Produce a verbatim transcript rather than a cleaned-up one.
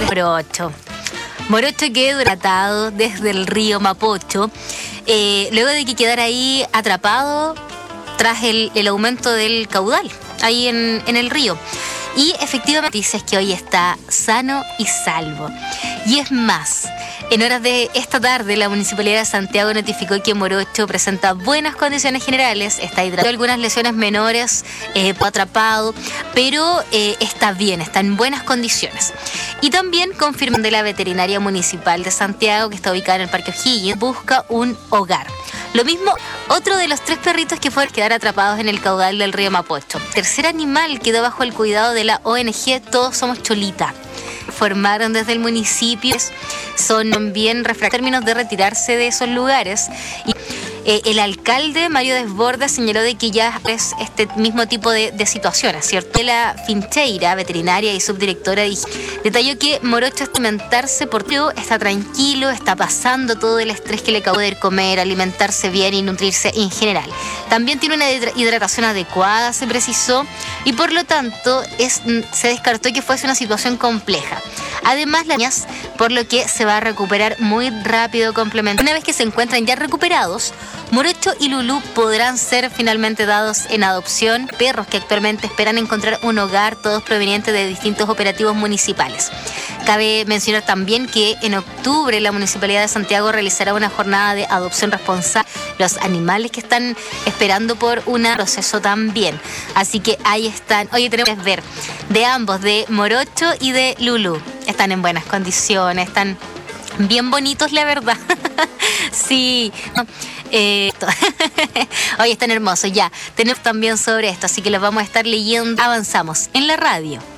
Morocho. Morocho quedó tratado desde el río Mapocho, eh, luego de que quedara ahí atrapado tras el, el aumento del caudal, ahí en, en el río. Y efectivamente dices que hoy está sano y salvo. Y es más, en horas de esta tarde la Municipalidad de Santiago notificó que Morocho presenta buenas condiciones generales, está hidratado, algunas lesiones menores, eh, atrapado, pero eh, está bien, está en buenas condiciones. Y también confirman de la Veterinaria Municipal de Santiago, que está ubicada en el Parque O'Higgins, busca un hogar. Lo mismo, otro de los tres perritos que fueron quedar atrapados en el caudal del río Mapocho. Tercer animal quedó bajo el cuidado de la O N G Todos Somos Cholita. Formaron desde el municipio, son bien refractarios en términos de retirarse de esos lugares. Y eh, el alcalde Mario Desbordes señaló de que ya es este mismo tipo de, de situaciones, ¿cierto? La Fincheira, veterinaria y subdirectora, detalló que Morocho está alimentarse por todo, está tranquilo, está pasando todo el estrés que le acabó de comer, alimentarse bien y nutrirse en general. También tiene una hidratación adecuada, se precisó, y por lo tanto es, se descartó que fuese una situación compleja. Además, las niñas, por lo que se va a recuperar muy rápido complemento. Una vez que se encuentran ya recuperados, Morocho y Lulú podrán ser finalmente dados en adopción. Perros que actualmente esperan encontrar un hogar, todos provenientes de distintos operativos municipales. Cabe mencionar también que en octubre la Municipalidad de Santiago realizará una jornada de adopción responsable. Los animales que están esperando por un proceso también. Así que ahí están. Oye, tenemos que ver de ambos, de Morocho y de Lulú. Están en buenas condiciones, están bien bonitos, la verdad. Sí. Eh, Oye, están hermosos. Ya, tenemos también sobre esto, así que los vamos a estar leyendo. Avanzamos en la radio.